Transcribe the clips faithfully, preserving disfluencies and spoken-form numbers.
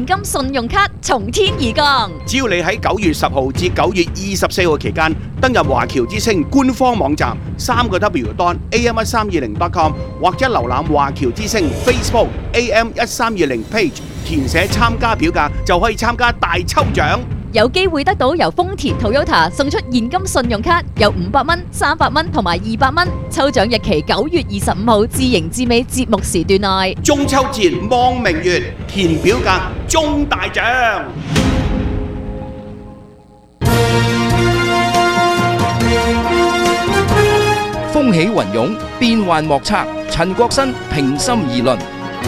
金信用卡從天而降， 只要你喺九月十號至九月二十四號期間登入華僑之星官方網站三個 W dot A M 一三二零 dot com 或者瀏覽華僑之星 Facebook A M 一三二零 page， 填寫參加表格就可以參加大抽獎， 有機會得到由豐田 Toyota 送出現金信用卡，有五百蚊、三百蚊同埋二百蚊。抽獎日期九月二十五號至迎至尾節目時段內。 中秋節望明月，填表格中大獎。 風起雲湧，變幻莫測。陳國新平心而論。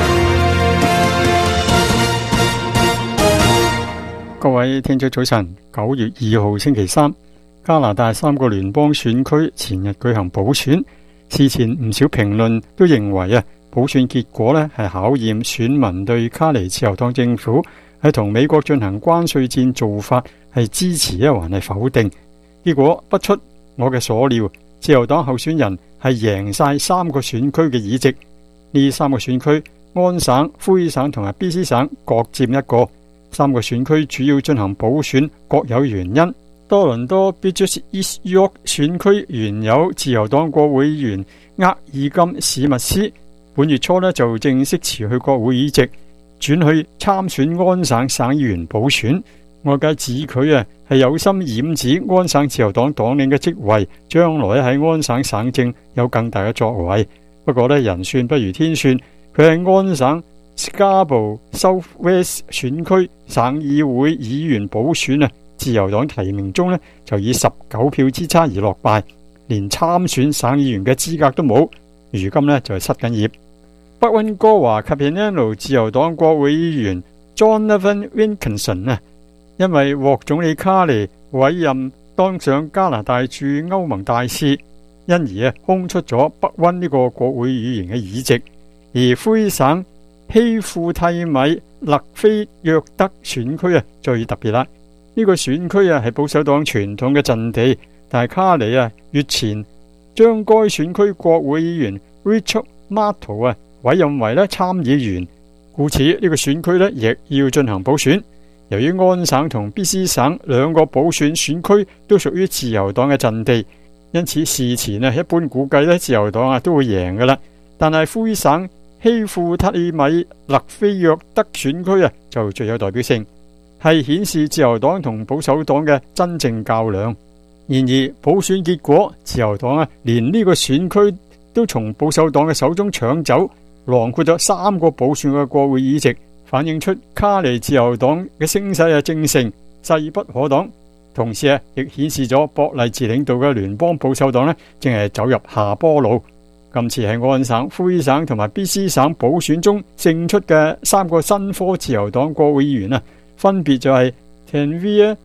各位聽眾早晨，九月二號星期三，加拿大三個聯邦選區前日舉行補選，事前唔少評論都認為啊，補選結果呢係考驗選民對卡尼自由黨政府係同美國進行關稅戰做法係支持啊，還係否定。結果不出我嘅所料，自由黨候選人係贏晒三個選區嘅議席。呢三個選區，安省、魁省同埋 B C 省各佔一個。三個選區主要進行補選，各有原因。多倫多 Beaches East York 選區原有自由黨國會議員厄爾金史密斯，本月初呢就正式辭去國會議席，轉去參選安省省議員補選。外界指佢啊係有心染指安省自由黨黨領嘅職位，將來喺安省省政有更大嘅作為。不過呢，人算不如天算，佢喺安省Scarborough South West 選區省議會議員補選啊，自由黨提名中呢就以十九票之差而落敗，連參選省議員嘅資格都冇。如今呢就係失緊業。北溫哥華 Capilano 自由黨國會議員 Jonathan Wilkinson 啊，因為獲總理卡尼委任當上加拿大駐歐盟大使，因而啊空出咗北溫呢個國會議員嘅議席。而魁省希富蒂米勒菲約德選區啊最特別啦，呢個選區啊係保守黨傳統嘅陣地，但係卡尼啊月前將該選區國會議員 Richard Martel 啊委任為咧參議員，故此呢個選區咧亦要進行補選。由於安省同 B C 省兩個補選選區都屬於自由黨嘅陣地，因此事前啊一般估計咧自由黨啊都會贏噶啦。但係魁省希富蒂米勒菲約德選區啊就最有代表性，係顯示自由黨同保守黨嘅真正較量。然而補選結果，自由黨啊連呢個選區都從保守黨嘅手中搶走，囊括咗三個補選嘅國會議席，反映出卡尼自由黨嘅聲勢啊正盛，勢不可擋。同時啊亦顯示咗博勵治領導嘅聯邦保守黨呢正係走入下坡路。今次係安省、魁省同埋 B C 省補選中勝出嘅三個新科自由黨國會議員啊，分別就係 Tanveer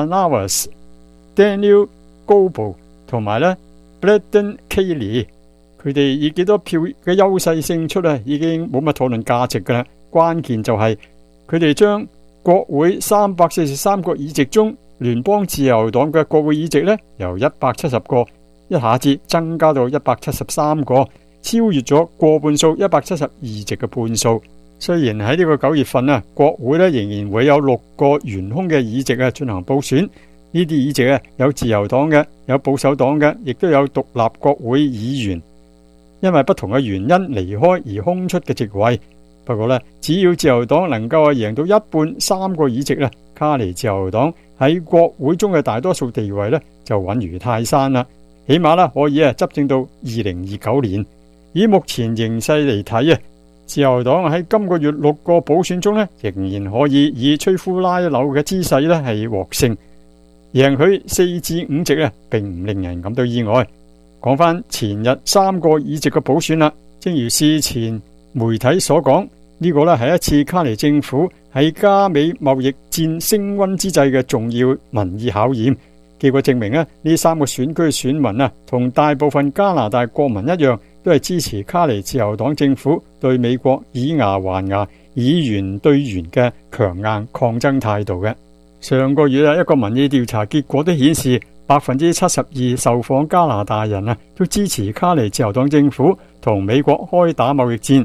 Srinivas、Daniel Goble 同埋咧 Brendan Kelly。佢哋以幾多票嘅優勢勝出啊，已經冇乜討論價值噶啦。關鍵就係佢哋將國會三百四十三個議席中，聯邦自由黨嘅國會議席咧由一百七十個。一下子增加到一百七十三個，超越咗過半數一百七十二席嘅半數。雖然喺呢個九月份啊，國會咧仍然會有六個懸空嘅議席啊進行補選。呢啲議席啊有自由黨嘅，有保守黨嘅，亦都有獨立國會議員，因為不同嘅原因離開而空出嘅席位。不過呢，只要自由黨能夠贏到一半三個議席咧，卡尼自由黨喺國會中嘅大多數地位呢就穩如泰山啦。起碼啦，可以啊執政到二零二九年。以目前形勢嚟睇啊，自由黨喺今個月六個補選中呢，仍然可以以摧枯拉朽嘅姿勢呢係獲勝，贏取四至五席啊，並唔令人感到意外。講翻前日三個議席嘅補選啦，正如事前媒體所講，呢個呢係一次卡尼政府喺加美貿易戰升溫之際嘅重要民意考驗。結果證明呢三個選區選民啊，同大部分加拿大國民一樣，都係支持卡尼自由黨政府對美國以牙還牙、以元對元嘅強硬抗爭態度嘅。上個月啊，一個民意調查結果都顯示，百分之七十二受訪加拿大人啊，都支持卡尼自由黨政府同美國開打貿易戰。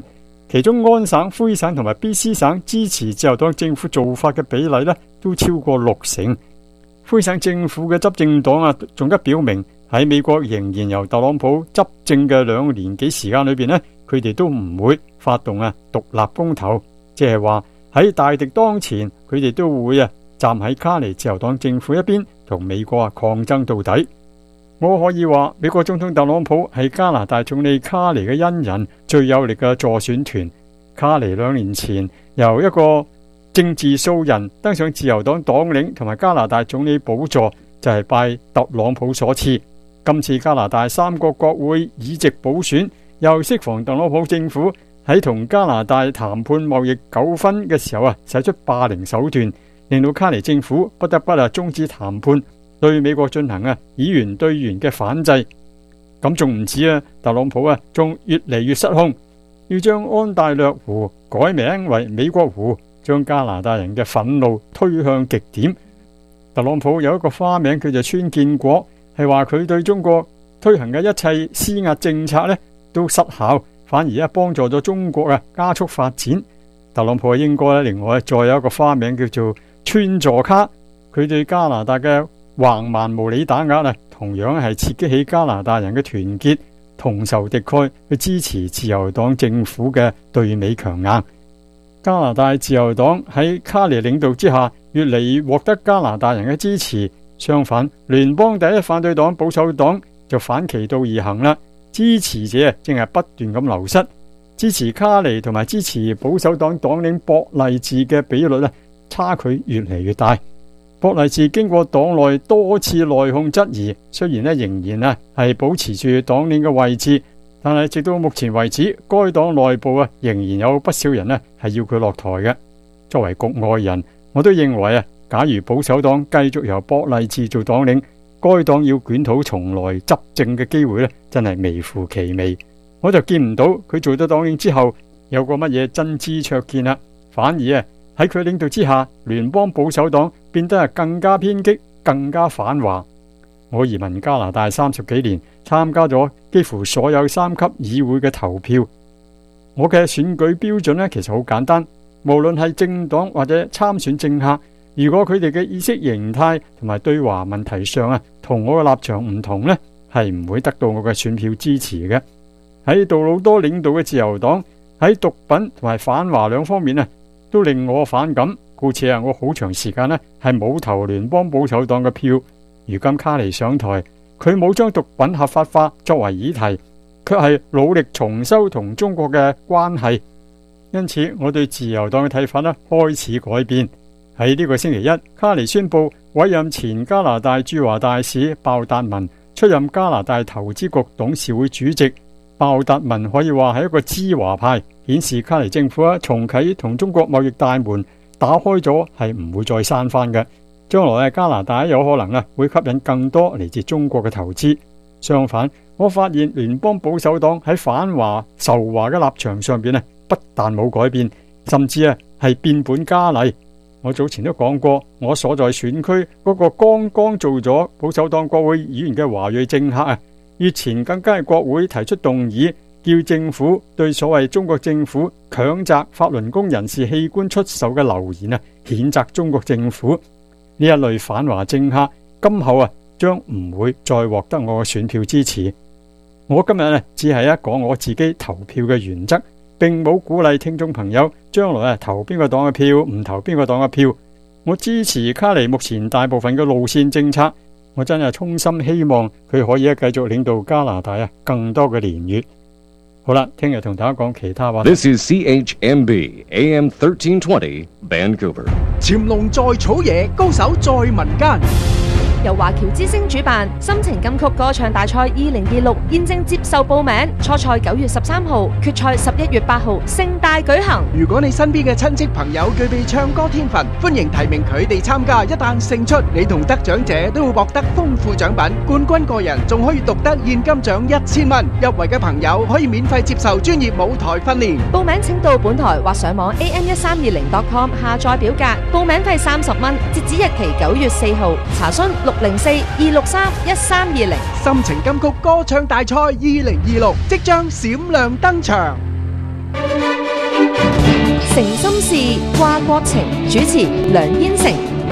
其中安省、魁省同埋 B C 省支持自由黨政府做法嘅比例呢，都超過六成。魁省政府嘅執政黨啊，仲加表明喺美國仍然由特朗普執政嘅兩年幾時間裏邊呢，佢哋都唔會發動啊獨立公投，即係話喺大敵當前，佢哋都會啊站喺卡尼自由黨政府一邊，同美國啊抗爭到底。我可以話，美國總統特朗普係加拿大總理卡尼嘅恩人，最有力嘅助選團。卡尼兩年前由一個政治素人登上自由黨黨領同埋加拿大總理寶座，就係拜特朗普所賜。今次加拿大三個國會議席補選，又適逢特朗普政府喺同加拿大談判貿易糾紛嘅時候啊，使出霸凌手段，令到卡尼政府不得不啊終止談判，對美國進行啊議員對員嘅反制。咁仲唔止啊，特朗普啊仲越嚟越失控，要將安大略湖改名為美國湖，將加拿大人嘅憤怒推向極點。特朗普有一個花名叫做川建國，係話佢對中國推行嘅一切施壓政策呢都失效，反而啊幫助咗中國啊加速發展。特朗普應該另外再有一個花名叫做川座卡，佢對加拿大嘅橫蠻無理打壓啊，同樣係刺激起加拿大人嘅團結，同仇敵愾去支持自由黨政府嘅對美強硬。加拿大自由黨喺卡尼領導之下，越嚟越獲得加拿大人嘅支持。相反，聯邦第一反對黨保守黨就反其道而行啦，支持者正係不斷咁流失，支持卡尼同埋支持保守黨黨領博勵治嘅比率咧，差距越嚟越大。博勵治經過黨內多次內訌質疑，雖然咧仍然啊係保持住黨領嘅位置，但係直到目前為止，該黨內部啊仍然有不少人咧係要佢落台嘅。作為局外人，我都認為啊，假如保守黨繼續由博勵治做黨領，該黨要捲土重來執政嘅機會咧，真係微乎其微。我就見唔到佢做咗黨領之後有個乜嘢真知灼見啦，反而啊喺佢領導之下，聯邦保守黨變得係更加偏激、更加反華。我移民加拿大三十幾年，參加咗幾乎所有三級議會嘅投票。我嘅選舉標準呢，其實好簡單，無論係政黨或者參選政客，如果佢哋嘅意識形態同埋對華問題上啊，同我嘅立場唔同呢，係唔會得到我嘅選票支持嘅。喺杜魯多領導嘅自由黨喺毒品同埋反華兩方面啊，都令我反感，故此啊，我好長時間呢係冇投聯邦保守黨嘅票。如今卡尼上台，佢冇將毒品合法化作為議題，卻係努力重修同中國嘅關係。因此，我對自由黨嘅睇法呢開始改變。喺呢個星期一，卡尼宣布委任前加拿大駐華大使鮑達民出任加拿大投資局董事會主席。鮑達民可以話係一個知華派，顯示卡尼政府啊重啟同中國貿易大門打開咗，係唔會再閂翻嘅。將來加拿大有可能啊會吸引更多嚟自中國嘅投資。相反，我發現聯邦保守黨喺反華仇華嘅立場上邊不但冇改變，甚至啊係變本加厲。我早前都講過，我所在選區嗰個剛剛做咗保守黨國會議員嘅華裔政客啊，月前更加係國會提出動議，叫政府對所謂中國政府強責法輪功人士器官出售嘅流言啊，譴責中國政府。呢一類反華政客今後啊將唔會再獲得我嘅選票支持。我今日呢只係一講我自己投票嘅原則，並冇鼓勵聽眾朋友將來啊投邊個黨嘅票，唔投邊個黨嘅票。我支持卡尼目前大部分嘅路線政策，我真係衷心希望佢可以繼續領導加拿大啊更多嘅年月。好啦，聽日同大家講其他話題。 This is C H M B A M thirteen twenty Vancouver。 潛龍在草野，高手在民間。 由華僑之星主辦心情金曲歌唱大賽二零二六現正接受報名，初賽九月十三號，決賽十一月八號，盛大舉行。 如果你身邊嘅親戚朋友具備唱歌天分，歡迎提名佢哋參加。一旦勝出，你同得獎者都會獲得豐富獎品，冠軍個人仲可以獨得現金獎一千蚊。入圍嘅朋友可以免費接受專業舞台訓練。 報名請到本台或上網 A M 一三二零 dot com 下載表格，報名費三十蚊，截止日期九月四號。查詢六零四二六三一三二零。 心情金曲歌唱大賽二零二六即將閃亮登場。 誠心事，掛國情。主持梁燕城。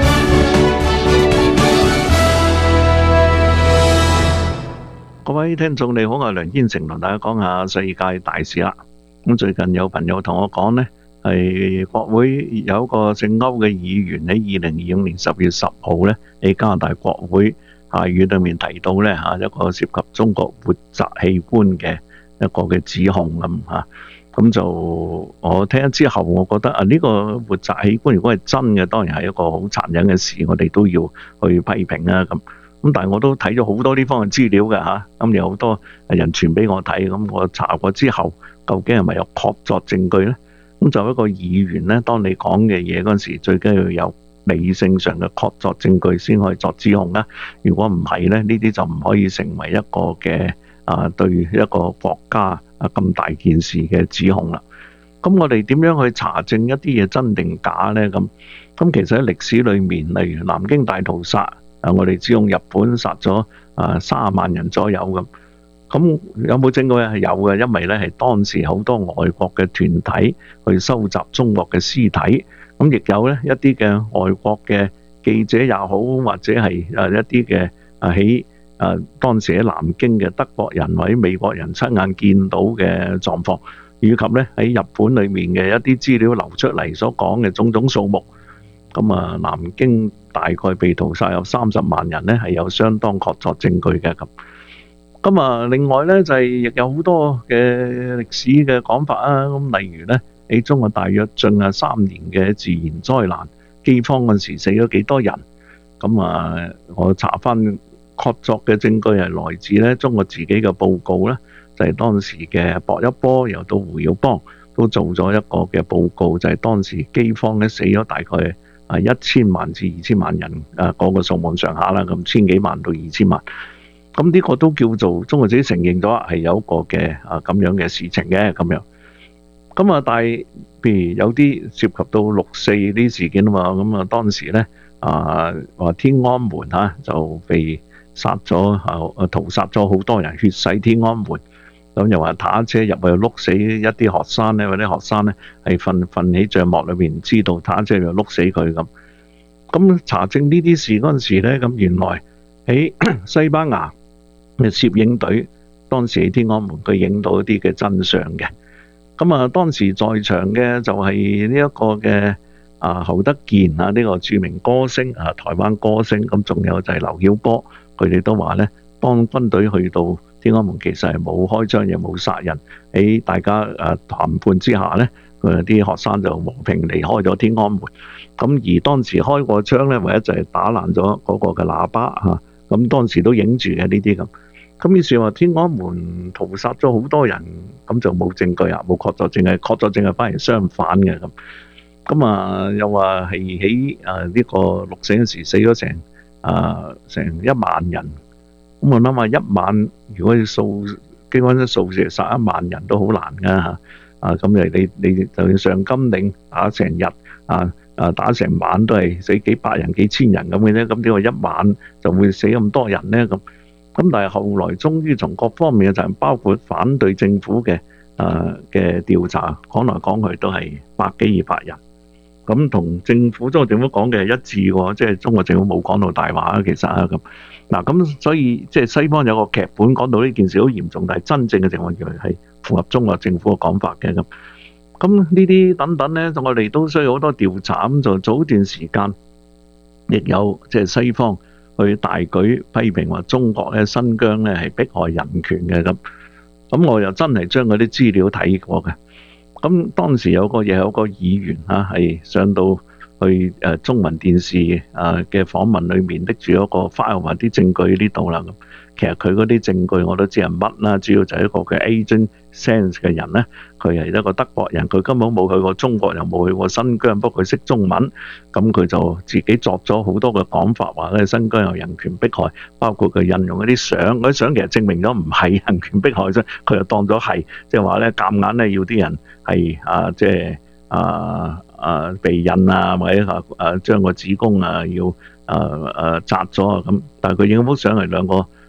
各位聽眾你好，我係梁燕城，同大家講下世界大事啦。咁最近有朋友同我講呢，係國會有一個姓歐嘅議員喺二零二五年十月十號呢，喺加拿大國會下院裏面提到呢吓一個涉及中國活摘器官嘅一個嘅指控咁吓。咁就我聽咗之後，我覺得啊呢個活摘器官如果係真嘅，當然係一個好殘忍嘅事，我哋都要去批評啊咁。咁但係我都睇咗好多呢方面資料嘅嚇，咁有好多人傳俾我睇，咁我查過之後，究竟係咪有確鑿證據呢？咁就一個議員呢，當你講嘅嘢嗰陣時，最緊要有理性上嘅確鑿證據先可以作指控啦。如果唔係呢，呢啲就唔可以成為一個嘅啊對一個國家啊咁大件事嘅指控啦。咁我哋點樣去查證一啲嘢真定假呢？咁咁其實喺歷史裏面，例如南京大屠殺。啊！我哋只用日本殺咗啊三十萬人左右咁，咁有冇證據啊？係有嘅，因為咧係當時好多外國嘅團體去收集中國嘅屍體，咁亦有咧一啲嘅外國嘅記者也好，或者係啊一啲嘅啊喺啊當時喺南京嘅德國人或者美國人親眼見到嘅狀況，以及咧喺日本裏面嘅一啲資料流出嚟所講嘅種種數目。咁啊，南京大概被屠殺有三十萬人咧，係有相當確鑿證據嘅咁。咁啊，另外咧就係亦有好多嘅歷史嘅講法啊。咁例如咧，喺中國大約進啊三年嘅自然災難饑荒嗰陣時，死咗幾多人？咁啊，我查翻確鑿嘅證據係來自咧中國自己嘅報告咧，就係當時嘅薄一波又到胡耀邦都做咗一個嘅報告，就係當時饑荒咧死咗大概啊一千萬至二千萬人啊，嗰個數目上下啦，咁千幾萬到二千萬，咁呢個都叫做中國自己承認咗係有一個嘅啊咁樣嘅事情嘅咁樣。咁啊，但係譬如有啲涉及到六四呢啲事件啊嘛，咁啊當時咧啊話天安門嚇就被殺咗啊屠殺咗好多人，血洗天安門。咁又話打車入去碌死一啲學生咧，或者學生咧係瞓瞓喺帳幕裏邊，唔知道打車就碌死佢咁。咁查證呢啲事嗰陣時咧，咁原來喺西班牙嘅攝影隊當時喺天安門佢影到一啲嘅真相嘅。咁啊，當時在場嘅就係呢一個嘅啊侯德健啊，呢個著名歌星啊，台灣歌星。咁仲有就係劉曉波，佢哋都話咧，當軍隊去到天安門其實係冇開槍，又冇殺人，喺大家誒談判之下咧，佢啲學生就和平離開咗天安門。咁而當時開過槍咧，唯一就係打爛咗嗰個嘅喇叭嚇。咁當時都影住嘅呢啲咁。咁於是話天安門屠殺咗好多人，咁就冇證據啊，冇確鑿證據，確鑿證據反而相反嘅咁。咁啊又話係喺誒呢個六四嗰時死咗成啊成一萬人。咁我諗下一萬，如果要數機關一數字殺一萬人都好難噶嚇。啊咁你你你就算上甘嶺打成日啊啊打成晚都係死幾百人幾千人咁嘅啫。咁點解一晚就會死咁多人咧？咁咁但係後來終於從各方面嘅，就係包括反對政府嘅啊嘅調查，講來講去都係百幾二百人。咁同政府中國政府講嘅係一致喎，即係中國政府冇講到大話啊，其實啊咁。嗱咁所以即係西方有個劇本講到呢件事好嚴重，但係真正嘅情況原來係符合中國政府嘅講法嘅咁。咁呢啲等等咧，我哋都需要好多調查。咁就早段時間亦有即係西方去大舉批評話中國咧新疆咧係迫害人權嘅咁。咁我又真係將嗰啲資料睇過嘅。咁當時有個嘢有個議員嚇係上到去誒中文電視誒嘅訪問裏面，拎住一個 file 話啲證據呢度啦咁。其實佢嗰啲證據我都知係乜啦，主要就係一個嘅 Agent Sense 嘅人咧，佢係一個德國人，佢根本冇去過中國，又冇去過新疆，不過佢識中文，咁佢就自己作咗好多嘅講法，話咧新疆有人權迫害，包括佢引用嗰啲相，嗰啲相其實證明咗唔係人權迫害啫，佢又當咗係，即係話咧夾硬咧要啲人係啊，即係啊啊避孕啊，或者啊啊將個子宮啊要啊啊摘咗啊咁，但係佢影幅相係兩個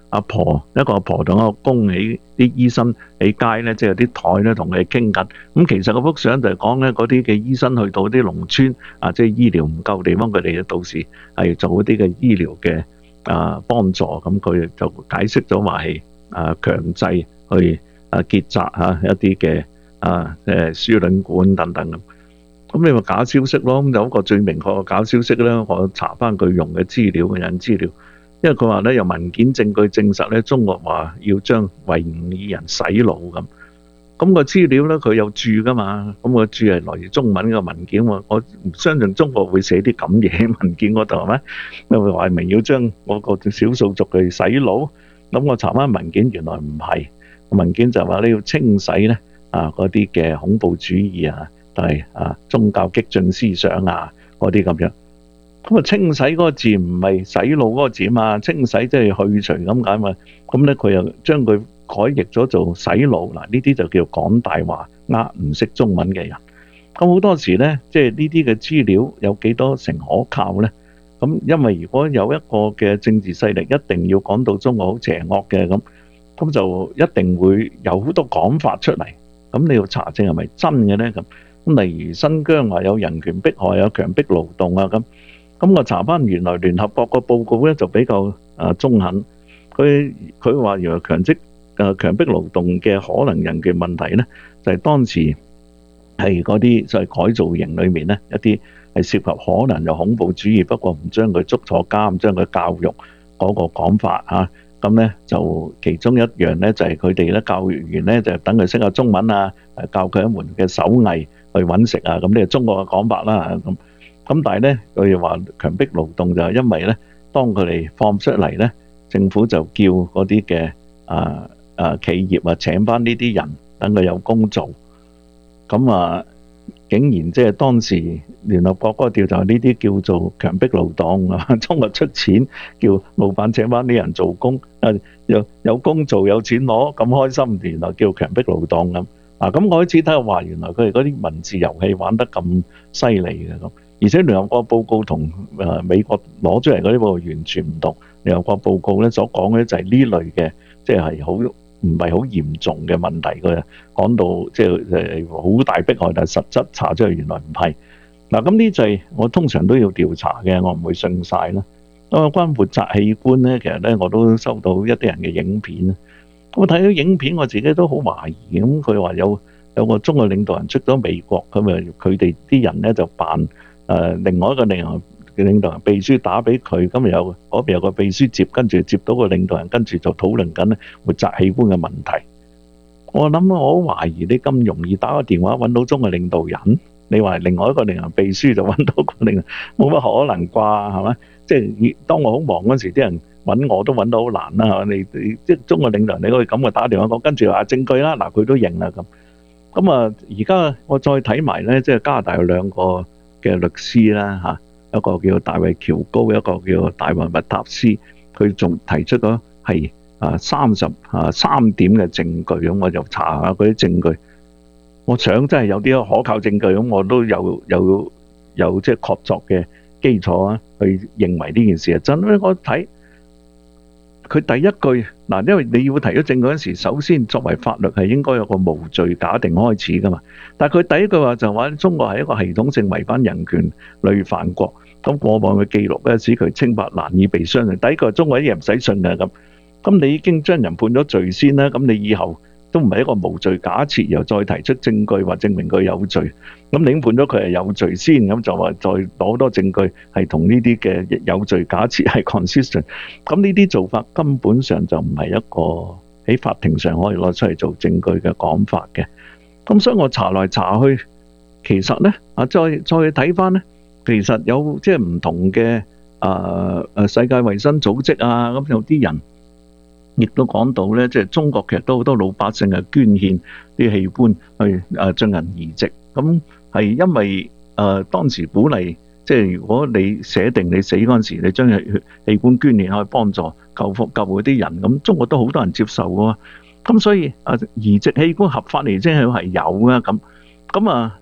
阿婆一個阿婆同一個公喺啲醫生喺街咧，即係有啲台咧同佢哋傾緊。咁其實嗰幅相就係講咧，嗰啲嘅醫生去到啲農村啊，即係醫療唔夠地方，佢哋到時係做一啲嘅醫療嘅啊幫助。咁佢就解釋咗話係啊強制去啊結紮嚇一啲嘅啊誒輸卵管等等咁。咁你話假消息咯，咁有一個最明確嘅假消息咧，我查翻佢用嘅資料嘅人資料。因為佢話咧有文件證據證實咧，中國話要將維吾爾人洗腦咁。咁個資料咧佢有注噶嘛，咁個注係來自中文嘅文件喎。我唔相信中國會寫啲咁嘢喺文件嗰度係咪？因為話明要將嗰個少數族嘅洗腦。咁我查翻文件，原來唔係。文件就話你要清洗咧啊嗰啲嘅恐怖主義啊，但係啊宗教激進思想啊嗰啲咁樣。咁啊，清洗嗰個字唔係洗腦嗰個字啊嘛，清洗即係去除咁解嘛。咁咧佢又將佢改譯咗做洗腦。嗱，呢啲就叫講大話，呃唔識中文嘅人。咁好多時咧，即係呢啲嘅資料有幾多成可靠咧？咁因為如果有一個嘅政治勢力一定要講到中國好邪惡嘅咁，咁就一定會有好多講法出嚟。咁你要查證係咪真嘅咧？咁咁例如新疆話有人權迫害、有強迫勞動啊咁。咁我查翻原來聯合國個報告咧就比較啊中肯，佢佢話原來強迫啊強迫勞動嘅可能人權問題咧，就係、是、當時係嗰啲就係改造營裏面咧一啲係涉及可能有恐怖主義，不過唔將佢捉坐監，將佢教育嗰個講法嚇。咁咧就其中一樣咧就係佢哋咧教育員咧就等佢識下中文啊，教佢一門嘅手藝去揾食啊。咁呢係中國嘅講法啦咁。咁但係咧，佢哋話強迫勞動就係因為咧，當佢哋放出嚟咧，政府就叫嗰啲嘅啊啊企業啊請翻呢啲人，等佢有工做。咁啊，竟然即係當時聯合國嗰個調查，呢啲叫做強迫勞動啊！中國出錢叫老闆請翻啲人做工，啊有有工做有錢攞，咁開心，原來叫強迫勞動咁。啊咁我開始睇下話，原來佢哋嗰啲文字遊戲玩得咁犀利嘅咁。而且聯合國報告同誒美國攞出嚟嗰啲報告完全唔同。聯合國報告咧所講嘅就係呢類嘅，即係好唔係好嚴重嘅問題。佢講到即係誒好大迫害，但係實質查出嚟原來唔係。嗱咁呢就係我通常都要調查嘅，我唔會信晒啦。咁啊，關於活摘器官咧，其實咧我都收到一啲人嘅影片。我睇到影片，我自己都好懷疑。咁佢話有有個中國領導人出咗美國，咁啊佢哋啲人咧就扮。誒、呃、另外一個領導嘅領導人秘書打俾佢，咁有嗰邊有個秘書接，跟住接到個領導人，跟住就討論緊咧活摘器官嘅問題。我諗我好懷疑你咁容易打個電話揾到中國領導人，你話另外一個領導人秘書就揾到個領導人，冇乜可能啩係咪？即係當我好忙嗰時，啲人揾我都揾到好難啦。你你即係中國領導人，你可以咁嘅打電話講，跟住話證據啦，嗱佢都認啦咁。咁啊，而家我再睇埋咧，即係加拿大有兩個嘅律師啦嚇，一個叫大衛喬高，一個叫大衛麥塔斯，佢仲提出咗係啊三十啊三點嘅證據，咁我就查下嗰啲證據。我想真係有啲可靠證據，咁我都有有有即係確鑿嘅基礎啊，去認為呢件事係真。因為我睇佢第一句嗱，因為你要提咗證據嗰時，首先作為法律係應該有個無罪假定開始噶嘛。但係佢第一句話就話中國係一個系統性違反人權累犯國，咁過往嘅記錄咧使佢清白難以被相信。第一句中國啲嘢唔使信嘅咁，咁你已經將人判咗罪先啦，咁你以後都唔係一個無罪假設，又再提出證據或證明佢有罪，咁你已經判咗佢係有罪先，咁就話再攞多證據係同呢啲嘅有罪假設係 consistent， 咁呢啲做法根本上就唔係一個喺法庭上可以攞出嚟做證據嘅講法嘅。咁所以我查來查去，其實咧啊，再再睇翻咧，其實有即係唔同嘅啊啊世界衛生組織啊，咁有啲人亦都講到咧，即係中國其實都好多老百姓係捐獻啲器官去啊進行移植，咁係因為誒當時鼓勵，即係如果你寫定你死嗰陣時，你將器器官捐獻可以幫助救復救嗰啲人，咁中國都好多人接受㗎。咁所以啊，移植器官合法嚟即係係有啊，咁咁啊，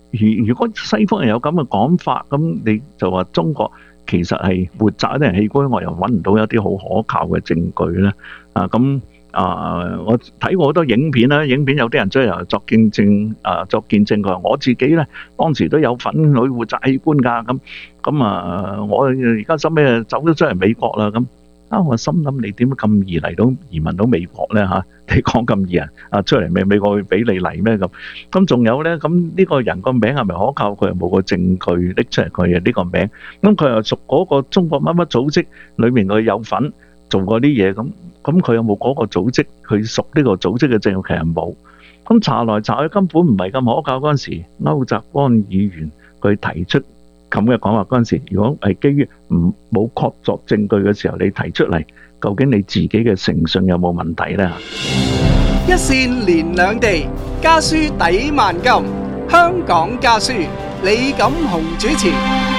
如如果西方人有咁嘅講法，咁你就話中國其實係活摘一啲人器官，我又揾唔到一啲好可靠嘅證據咧。啊，咁啊，我睇過好多影片啦，影片有啲人出嚟作見證，啊作見證，佢話我自己咧當時都有份去活摘器官㗎，咁咁啊，我而家收尾走咗出嚟美國啦，咁啊，我心諗你點解咁易嚟到移民到美國咧嚇？你講咁易啊？啊出嚟美美國會俾你嚟咩咁？咁仲有咧，咁呢個人個名係咪可靠？佢又冇個證據拎出嚟，佢嘅呢個名，咁佢又屬嗰個中國乜乜組織裏面佢有份做過啲嘢咁。咁佢有冇嗰個組織？佢屬呢個組織嘅證據其實冇。咁查來查去根本唔係咁可靠嗰陣時，歐澤光議員佢提出咁嘅講話嗰陣時，如果係基於唔冇確鑿證據嘅時候，你提出嚟，究竟你自己嘅誠信有冇問題呢？ 一線連兩地，家書抵萬金。香港家書，李錦雄主持。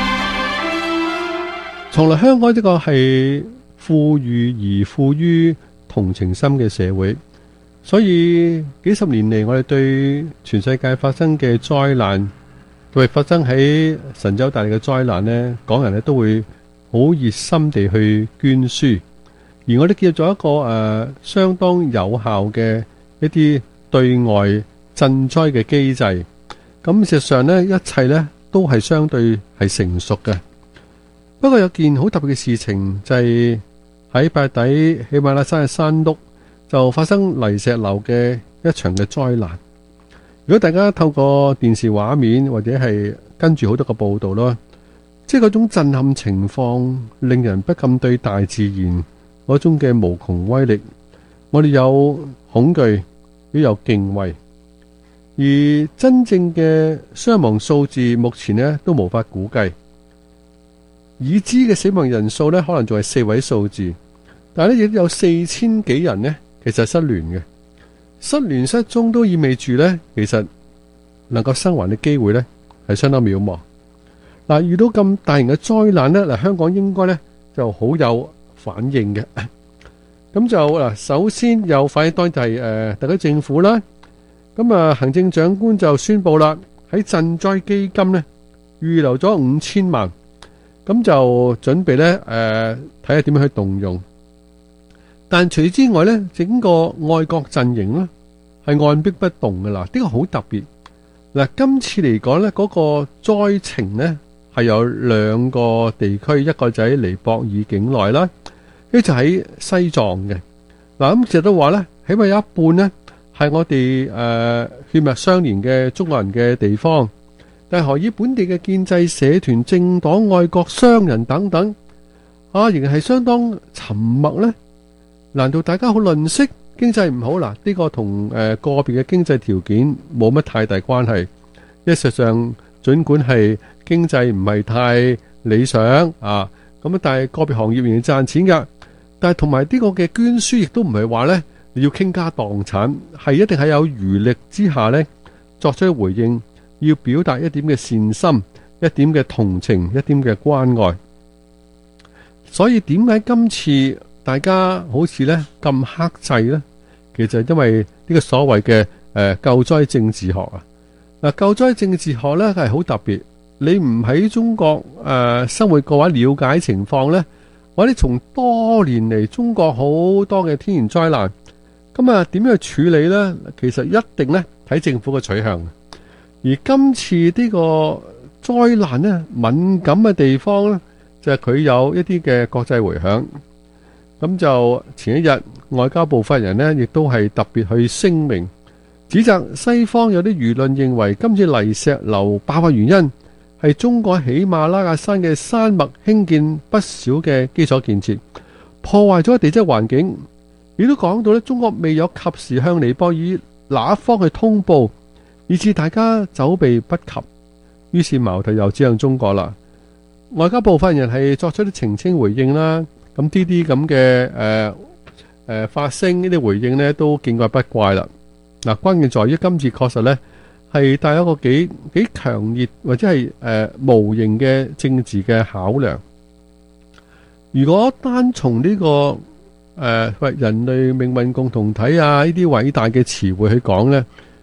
從來香港呢個係富裕而富於同情心嘅社會，所以幾十年嚟，我哋對全世界發生嘅災難，特別發生喺神州大地嘅災難呢，港人咧都會好熱心地去捐輸，而我哋建立咗一個誒、呃、相當有效嘅一啲對外賑災嘅機制。咁事實上呢，一切呢都係相對係成熟嘅。不過有件好特別嘅事情就係、是。喺八月底喜馬拉雅山嘅山麓就發生泥石流嘅一場嘅災難。如果大家透過電視畫面或者係跟住好多個報道啦，即係嗰種震撼情況，令人不禁對大自然嗰種嘅無窮威力，我哋有恐懼，亦有敬畏。而真正嘅傷亡數字目前呢都無法估計。已知嘅死亡人數咧，可能仲係四位數字，但係咧亦都有四千幾人呢，其實失聯嘅。失聯失蹤都意味住咧，其實能夠生還嘅機會咧係相當渺茫。嗱，遇到咁大型嘅災難咧，嗱，香港應該咧就好有反應嘅。咁就嗱，首先有反應當然就係誒特區政府啦。咁啊，行政長官就宣布啦，喺賑災基金咧預留咗五千萬。咁就準備咧，誒睇下點樣去動用。但除此之外咧，整個愛國陣營咧係按兵不動嘅啦。呢個好特別。嗱，今次嚟講咧，嗰個災情咧係有兩個地區，一個就喺尼泊爾境內啦，一就喺西藏嘅。嗱，咁其實都話咧，起碼有一半咧係我哋誒血脈相連嘅中國人嘅地方。但係何以本地嘅建制社團、政黨、愛國商人等等，啊，仍然係相當沉默呢？難道大家好吝嗇，經濟唔好嗱？呢個同誒個別嘅經濟條件冇乜太大關係。因為事實上，盡管係經濟唔係太理想啊，咁啊，但係個別行業仍然賺錢噶。但係同埋呢個嘅捐輸，亦都唔係話呢你要傾家蕩產，係一定係有餘力之下呢作出回應。要表達一點嘅善心，一點嘅同情，一點嘅關愛。所以點解今次大家好似咧咁克制呢？其實係因為呢個所謂嘅誒救災政治學啊。嗱，救災政治學咧係好特別。你唔喺中國誒生活嘅話，了解情況呢，或者從多年嚟中國好多嘅天然災難，咁啊點樣去處理呢？其實一定咧睇政府嘅取向。而今次呢個災難呢，敏感嘅地方呢，就係佢有一啲嘅國際回響。咁就前一日外交部發言人呢，亦都係特別去聲明，指責西方有啲輿論認為今次泥石流爆發原因係中國喜馬拉雅山嘅山脈興建不少嘅基礎建設，破壞咗地質環境。亦都講到咧，中國未有及時向尼泊爾那一方去通報，以致大家走避不及，於是矛頭又指向中國啦。外交部發言人係作出啲澄清回應啦。咁呢啲咁嘅誒誒發聲呢啲回應呢，都見怪不怪啦。嗱，關鍵在於今次確實呢係帶有一個幾幾強烈或者係誒、呃、無形嘅政治嘅考量。如果單從呢、這個誒為、呃、人類命運共同體啊呢啲偉大嘅詞彙去講呢，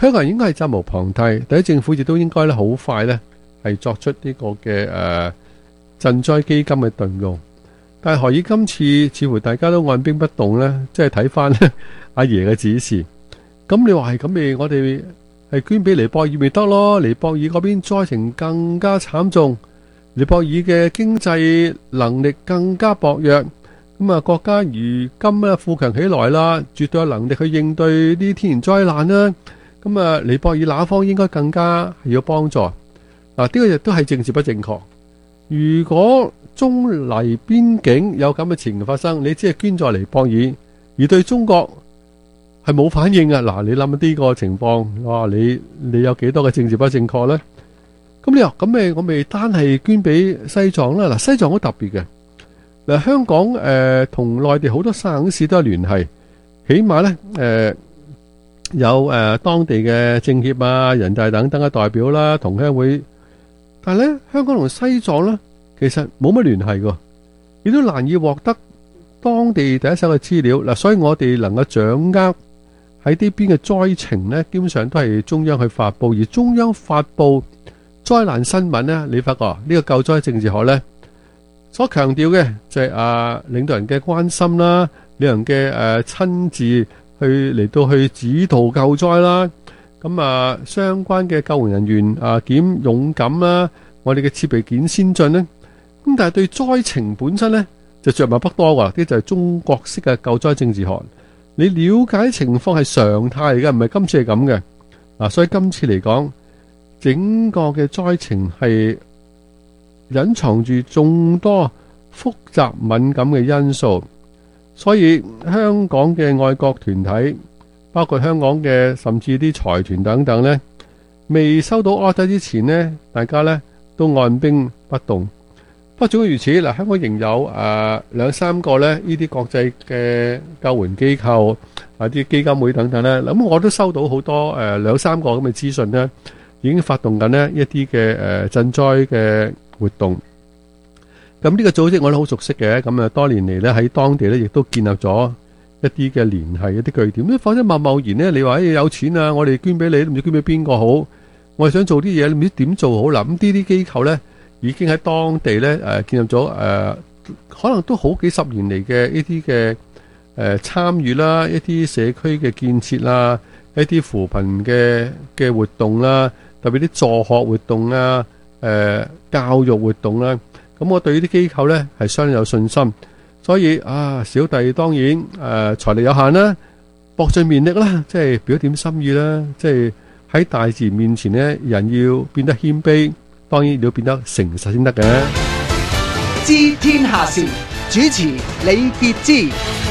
香港人應該係責無旁貸，第一政府亦都應該咧好快咧係作出呢個嘅誒賑災基金嘅動用。但係何以今次似乎大家都按兵不動呢？即係睇翻咧阿爺嘅指示。咁你話係咁咪，我哋係捐俾尼泊爾咪得咯？尼泊爾嗰邊災情更加慘重，尼泊爾嘅經濟能力更加薄弱。咁啊，國家如今咧富強起來啦，絕對有能力去應對啲天然災難啦。咁啊，尼泊爾那方應該更加係要幫助。嗱，呢個亦都係政治不正確。如果中尼邊境有咁嘅情形發生，你只係捐助尼泊爾，而對中國係冇反應嘅。嗱，你諗呢個情況，哇！你你有幾多嘅政治不正確呢？咁你話咁咪我咪單係捐俾西藏啦？嗱，西藏好特別嘅。嗱，香港誒同內地好多省市都有聯繫，起碼咧誒有誒當地嘅政協啊、人大等等嘅代表啦、同鄉會，但係咧香港同西藏咧其實冇乜聯繫㗎，亦都難以獲得當地第一手嘅資料。嗱，所以我哋能夠掌握喺呢邊嘅災情咧，基本上都係中央去發布，而中央發布災難新聞咧，你發覺呢個救災政治學咧，所強調嘅就係啊領導人嘅關心啦，領導人嘅誒親自去嚟到去指導救災啦，咁啊相關嘅救援人員啊檢勇敢啦，我哋嘅設備檢先進咧，咁但係對災情本身咧就着墨不多噶，呢就係中國式嘅救災政治學。你了解情況係常態嚟嘅，唔係今次係咁嘅。嗱，所以今次嚟講，整個嘅災情係隱藏住眾多複雜敏感嘅因素，所以香港嘅愛國團體，包括香港嘅甚至啲財團等等呢，未收到 order 之前呢，大家呢都按兵不動。不過總之如此，嗱，香港仍有誒兩三個呢呢啲國際嘅救援機構啊，啲基金會等等呢，咁我都收到好多誒兩三個咁嘅資訊呢，已經發動緊呢一啲嘅誒賑災嘅活動。咁呢個組織我都好熟悉嘅，咁啊多年嚟咧喺當地咧亦都建立咗一啲嘅聯繫、一啲據點。咁否則貿貿然咧，你話誒有錢啊，我哋捐俾你，都唔知捐俾邊個好。我哋想做啲嘢，你唔知點做好啦。咁呢啲機構咧已經喺當地咧誒建立咗誒，可能都好幾十年嚟嘅呢啲嘅誒參與啦，一啲社區嘅建設啦，一啲扶貧嘅嘅活動啦，特別啲助學活動啊，誒教育活動啦。咁我對呢啲機構呢係相當有信心，所以啊，小弟當然誒、呃、財力有限啦，搏盡綿力啦，即係表點心意啦，即係喺大自然面前呢，人要變得謙卑，當然要變得誠實先得嘅。 知天下事，主持李傑之。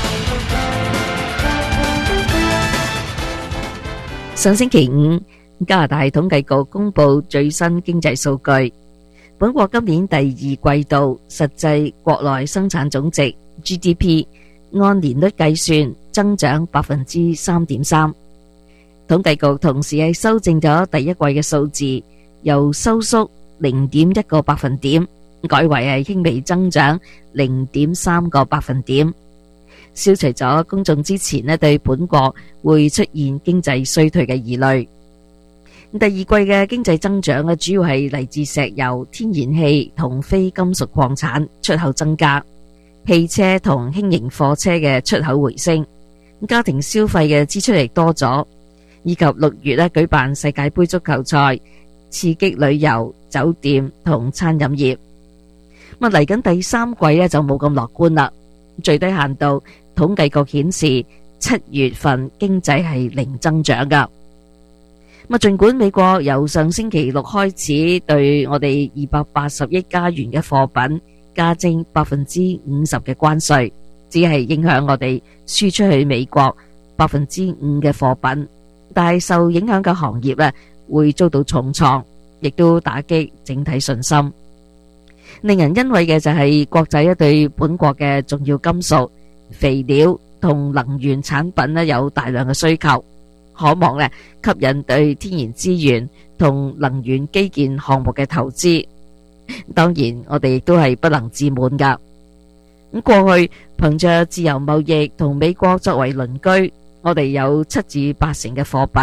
上星期五，加拿大統計局公布最新經濟數據。本國今年第二季度實際國內生產總值 G D P 按年率計算增長百分之三點三。統計局同時係修正咗第一季嘅數字，由收縮零點一個百分點改為係輕微增長零點三個百分點，消除咗公眾之前呢對本國會出現經濟衰退嘅疑慮。第二季嘅經濟增長咧，主要係嚟自石油、天然氣同非金屬礦產出口增加，汽車同輕型貨車嘅出口回升，家庭消費嘅支出亦多咗，以及六月咧舉辦世界盃足球賽，刺激旅遊、酒店同餐飲業。咁嚟緊第三季咧就冇咁樂觀啦，最低限度統計局顯示七月份經濟係零增長噶。咁盡管美國由上星期六開始對我哋二百八十億加元嘅貨品加徵百分之五十嘅關稅，只係影響我哋輸出去美國百分之五嘅貨品，但係受影響嘅行業咧會遭到重創，亦都打擊整體信心。令人欣慰嘅就係國際咧對本國嘅重要金屬、肥料同能源產品咧有大量嘅需求。可望咧吸引對天然資源同能源基建項目嘅投資。當然我哋亦都係不能自滿噶。咁過去憑着自由貿易同美國作為鄰居，我哋有七至八成嘅貨品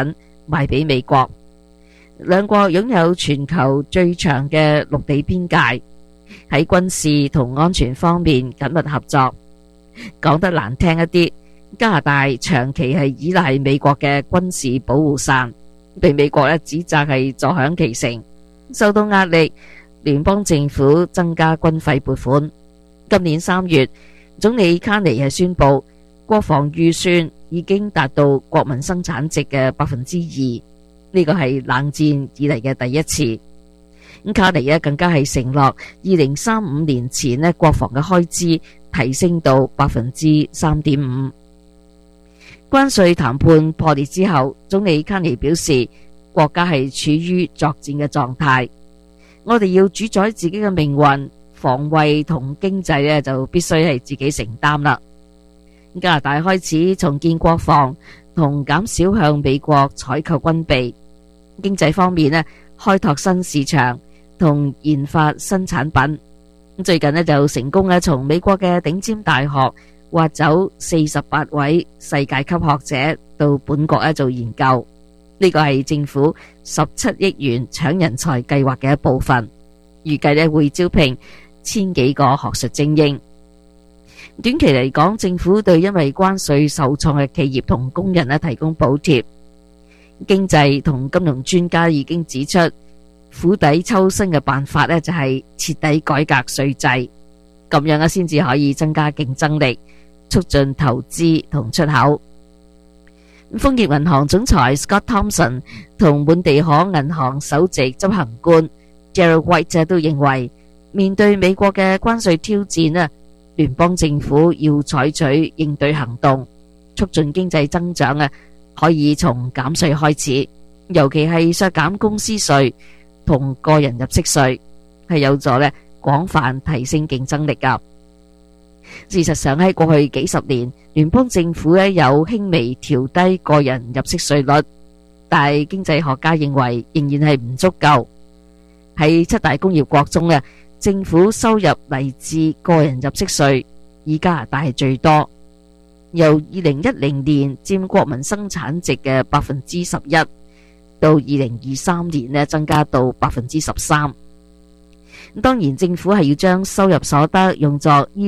賣俾美國。兩國擁有全球最長嘅陸地邊界，喺軍事同安全方面緊密合作。講得難聽一啲，加拿大長期係依賴美國嘅軍事保護傘，被美國咧指責係坐享其成。受到壓力，聯邦政府增加軍費撥款。今年三月，總理卡尼係宣布，國防預算已經達到國民生產值嘅百分之二，呢個係冷戰以嚟嘅第一次。咁卡尼咧更加係承諾，二零三五年前咧國防嘅開支提升到百分之三點五。關稅談判破裂之後，總理卡尼表示，國家係處於作戰嘅狀態，我哋要主宰自己嘅命運，防衛同經濟咧就必須係自己承擔啦。加拿大開始重建國防同減少向美國採購軍備，經濟方面咧開拓新市場同研發新產品。最近咧就成功咧從美國嘅頂尖大學挖走四十八位世界級學者到本國咧做研究，呢個係政府十七億元搶人才計劃嘅一部分，預計咧會招聘千幾個學術精英。短期嚟講，政府對因為關稅受創嘅企業同工人咧提供補貼。經濟同金融專家已經指出，釜底抽薪嘅辦法咧就係徹底改革稅制，咁樣咧先至可以增加競爭力，促進投資同出口。豐業銀行總裁 Scott Thompson 同滿地可銀行首席執行官 Gerald White 都認為，面對美國嘅關稅挑戰啊，聯邦政府要採取應對行動，促進經濟增長啊，可以從減稅開始，尤其係削減公司稅同個人入息稅，係有助咧廣泛提升競爭力噶。事實上喺過去幾十年，聯邦政府咧有輕微調低個人入息稅率，但係經濟學家認為仍然係唔足夠。喺七大工業國中咧，政府收入嚟自個人入息稅以加拿大係最多，由二零一零年佔國民生產值嘅百分之十一，到二零二三年咧增加到百分之十三。當然，政府係要將收入所得用作醫